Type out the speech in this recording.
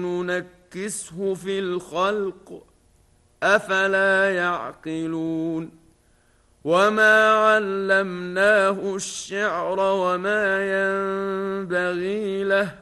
ننكسه في الخلق أفلا يعقلون وما علمناه الشعر وما ينبغي له